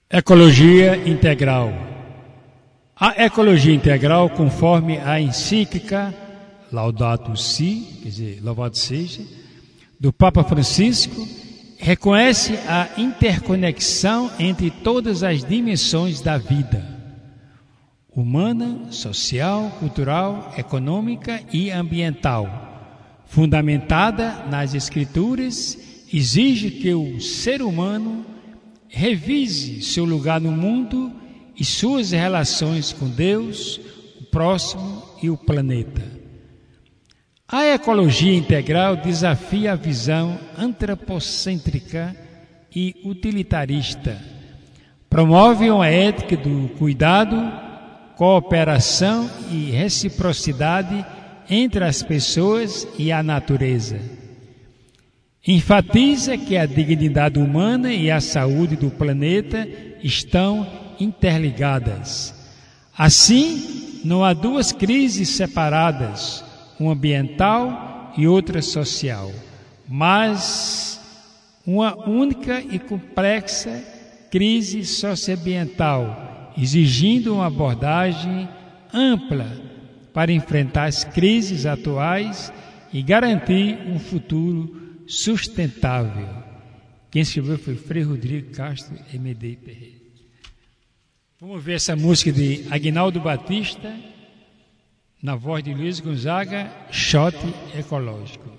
Ecologia integral. A ecologia integral, conforme a encíclica Laudato Si, quer dizer, louvado seja, do Papa Francisco, reconhece a interconexão entre todas as dimensões da vida, humana, social, cultural, econômica e ambiental, fundamentada nas Escrituras, exige que o ser humano revise seu lugar no mundo e suas relações com Deus, o próximo e o planeta. A ecologia integral desafia a visão antropocêntrica e utilitarista. Promove uma ética do cuidado, cooperação e reciprocidade entre as pessoas e a natureza. Enfatiza que a dignidade humana e a saúde do planeta estão interligadas. Assim, não há duas crises separadas, uma ambiental e outra social, mas uma única e complexa crise socioambiental, exigindo uma abordagem ampla para enfrentar as crises atuais e garantir um futuro sustentável. Quem escreveu foi Frei Rodrigo Castro M.D. Ferreira. Vamos ver essa música de Aguinaldo Batista, na voz de Luiz Gonzaga, Shot Ecológico.